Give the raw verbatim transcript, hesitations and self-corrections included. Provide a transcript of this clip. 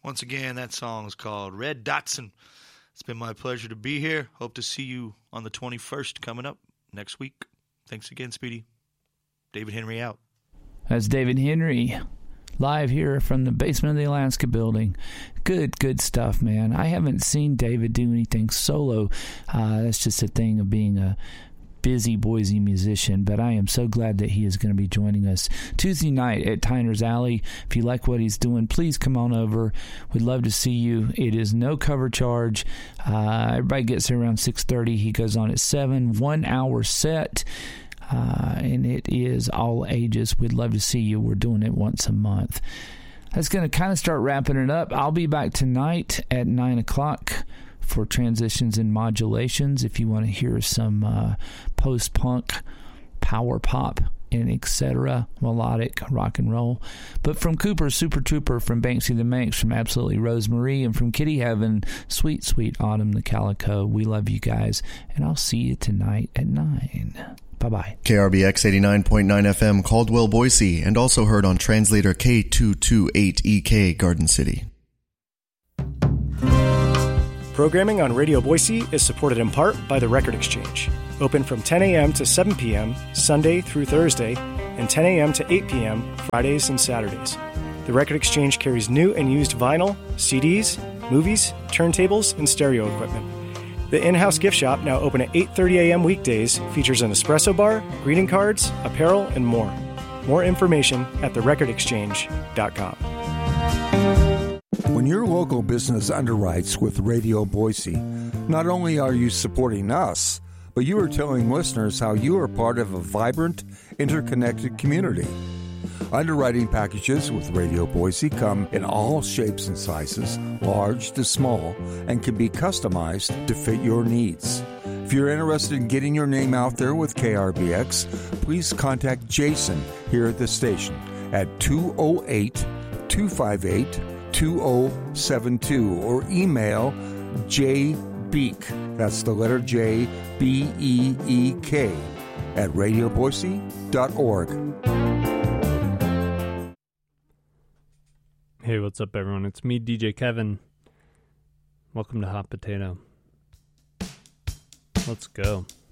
Once again, that song is called Red Dotson. It's been my pleasure to be here. Hope to see you on the twenty-first coming up next week. Thanks again, Speedy. David Henry out. That's David Henry, live here from the basement of the Alaska building. Good, good stuff, man. I haven't seen David do anything solo. Uh, that's just a thing of being a busy Boise musician, but I am so glad that he is going to be joining us Tuesday night at Tyner's Alley. If you like what he's doing, please come on over. We'd love to see you. It is no cover charge. Uh, everybody gets there around six thirty. He goes on at seven, one hour set, uh, and it is all ages. We'd love to see you. We're doing it once a month. That's going to kind of start wrapping it up. I'll be back tonight at nine o'clock for Transitions and Modulations. If you want to hear some uh, post-punk, power pop, and et cetera, melodic rock and roll. But from Cooper, Super Trooper, from Banksy the Manx, from Absolutely Rosemarie, and from Kitty Heaven, Sweet, Sweet Autumn the Calico. We love you guys, and I'll see you tonight at nine. Bye-bye. K R B X eighty-nine point nine F M, Caldwell, Boise, and also heard on translator K two twenty-eight E K, Garden City. Programming on Radio Boise is supported in part by the Record Exchange. Open from ten a.m. to seven p.m. Sunday through Thursday, and ten a.m. to eight p.m. Fridays and Saturdays. The Record Exchange carries new and used vinyl, C Ds, movies, turntables, and stereo equipment. The in-house gift shop, now open at eight thirty a.m. weekdays, features an espresso bar, greeting cards, apparel, and more. More information at the record exchange dot com. When your local business underwrites with Radio Boise, not only are you supporting us, but you are telling listeners how you are part of a vibrant, interconnected community. Underwriting packages with Radio Boise come in all shapes and sizes, large to small, and can be customized to fit your needs. If you're interested in getting your name out there with K R B X, please contact Jason here at the station at two oh eight, two five eight, two oh seven two or email jbeek, that's the letter J, B E E K, at radio boise dot org. Hey, what's up, everyone? It's me, D J Kevin. Welcome to Hot Potato. Let's go.